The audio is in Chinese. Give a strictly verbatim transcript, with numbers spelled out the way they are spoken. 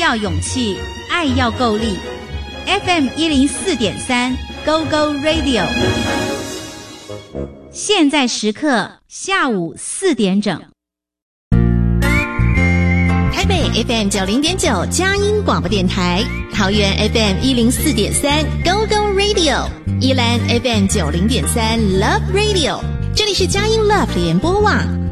要勇气，爱要够力。F M 一零四点三 Go Go Radio， 现在时刻下午四点整。 台北 F M 九零点九佳音广播电台，桃园 F M 一零四点三 Go Go Radio， 宜兰 F M 九零点三 Love Radio， 这里是佳音 Love 联播网。